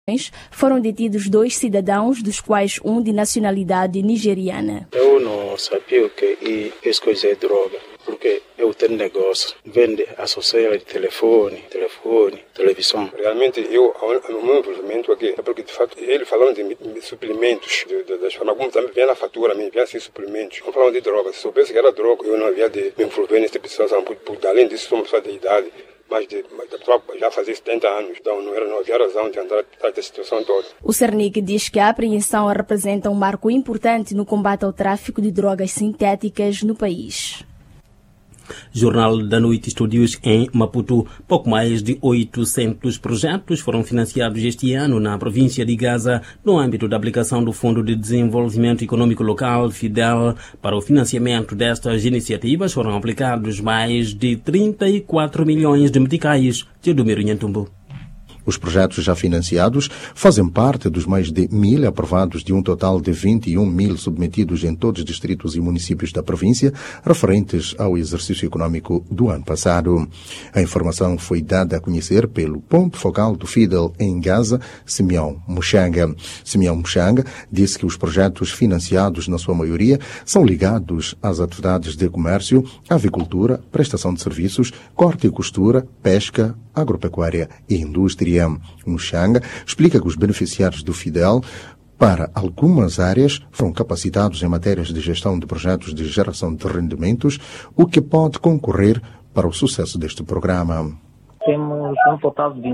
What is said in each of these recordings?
foram detidos 2 cidadãos, dos quais um de nacionalidade nigeriana. Eu não sabia que isso coisa é droga, porque eu tenho negócio, vende associação de telefone, televisão. Realmente, o meu envolvimento aqui é porque, de fato, ele falando de suplementos, das formas como também vem na fatura, vem assim suplementos. Não falando de droga. Se soubesse que era droga, eu não havia de me envolver nessa situação, porque além disso, sou uma pessoa de idade. Mas já fazia 70 anos, então não havia razão de andar atrás da situação toda. O Cernic diz que a apreensão representa um marco importante no combate ao tráfico de drogas sintéticas no país. Jornal da Noite, estúdios em Maputo. Pouco mais de 800 projetos foram financiados este ano na província de Gaza no âmbito da aplicação do Fundo de Desenvolvimento Econômico Local, FIDEL. Para o financiamento destas iniciativas foram aplicados mais de 34 milhões de meticais. Teodomiro Nhantumbo. Os projetos já financiados fazem parte dos mais de 1.000 aprovados de um total de 21.000 submetidos em todos os distritos e municípios da província, referentes ao exercício econômico do ano passado. A informação foi dada a conhecer pelo ponto focal do FIDEL em Gaza, Simeão Muxanga. Simeão Muxanga disse que os projetos financiados, na sua maioria, são ligados às atividades de comércio, avicultura, prestação de serviços, corte e costura, pesca, agropecuária e indústria. Muxanga explica que os beneficiários do FIDEL para algumas áreas foram capacitados em matérias de gestão de projetos de geração de rendimentos, o que pode concorrer para o sucesso deste programa. Temos um total de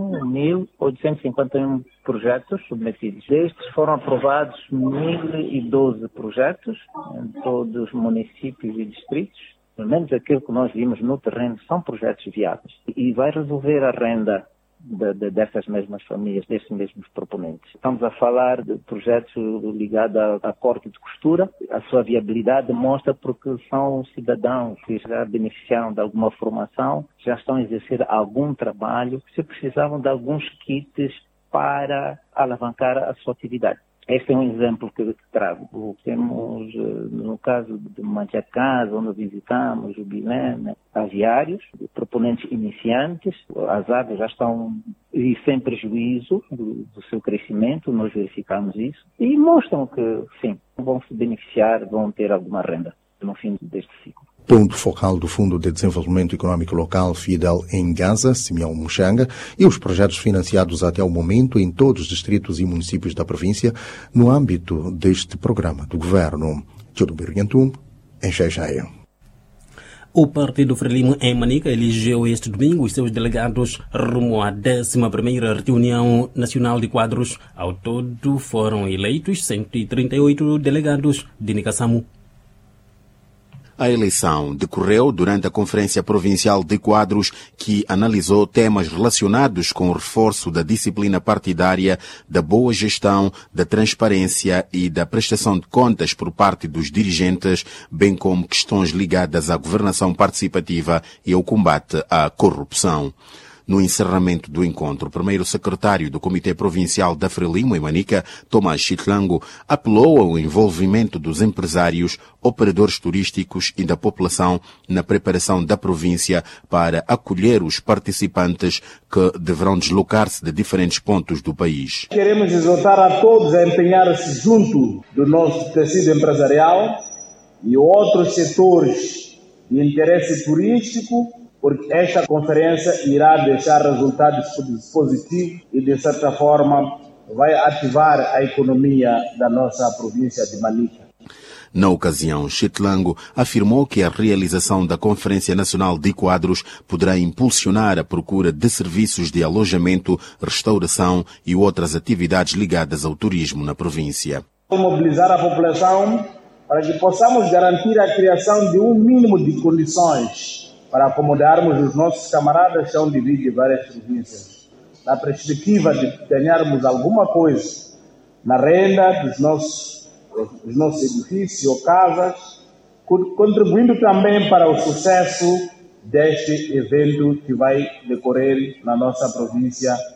21.851 projetos submetidos. Destes foram aprovados 1.012 projetos em todos os municípios e distritos. Pelo menos aquilo que nós vimos no terreno são projetos viáveis. E vai resolver a renda dessas mesmas famílias, desses mesmos proponentes. Estamos a falar de projetos ligados a corte de costura. A sua viabilidade demonstra porque são cidadãos que já beneficiaram de alguma formação, já estão a exercer algum trabalho, se precisavam de alguns kits para alavancar a sua atividade. Este é um exemplo que trago. Temos, no caso de Manchacasa, onde visitamos o Bilene, aviários, proponentes iniciantes. As aves já estão sem prejuízo do seu crescimento, nós verificamos isso. E mostram que, sim, vão se beneficiar, vão ter alguma renda no fim deste ciclo. Ponto focal do Fundo de Desenvolvimento Econômico Local, FIDEL, em Gaza, Simeão Muxanga, e os projetos financiados até o momento em todos os distritos e municípios da província no âmbito deste programa do Governo. Teodomiro Nhantumbo, em Xaixaia. O Partido Frelimo em Manica elegeu este domingo os seus delegados rumo à 11ª reunião nacional de quadros. Ao todo foram eleitos 138 delegados de Nicasamu. A eleição decorreu durante a Conferência Provincial de Quadros, que analisou temas relacionados com o reforço da disciplina partidária, da boa gestão, da transparência e da prestação de contas por parte dos dirigentes, bem como questões ligadas à governação participativa e ao combate à corrupção. No encerramento do encontro, o primeiro secretário do Comitê Provincial da Frelimo, em Manica, Tomás Chitlango, apelou ao envolvimento dos empresários, operadores turísticos e da população na preparação da província para acolher os participantes que deverão deslocar-se de diferentes pontos do país. Queremos exortar a todos a empenhar-se junto do nosso tecido empresarial e outros setores de interesse turístico, porque esta conferência irá deixar resultados positivos e, de certa forma, vai ativar a economia da nossa província de Manica. Na ocasião, Chitlango afirmou que a realização da Conferência Nacional de Quadros poderá impulsionar a procura de serviços de alojamento, restauração e outras atividades ligadas ao turismo na província. Mobilizar a população para que possamos garantir a criação de um mínimo de condições para acomodarmos os nossos camaradas que estão divididos em várias províncias, na perspectiva de ganharmos alguma coisa na renda dos nossos edifícios ou casas, contribuindo também para o sucesso deste evento que vai decorrer na nossa província